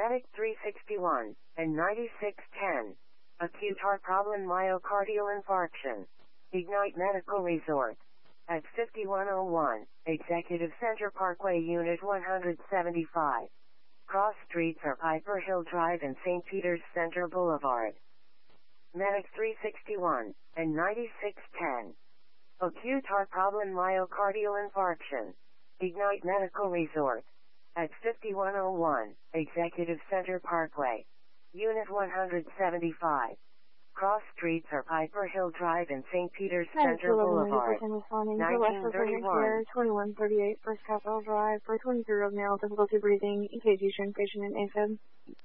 Medic 361 and 9610. Acute heart problem, myocardial infarction. Ignite Medical Resort. At 5101, Executive Center Parkway, Unit 175. Cross streets are Piper Hill Drive and St. Peter's Center Boulevard. Medic 361 and 9610. Acute heart problem, myocardial infarction. Ignite Medical Resort. At 5101, Executive Center Parkway, Unit 175. Cross streets are Piper Hill Drive and St. Peter's Center Boulevard. 1931. 2138 First Capitol Drive for 23-year-old male, difficulty breathing, EKG, strength patient, and AFib.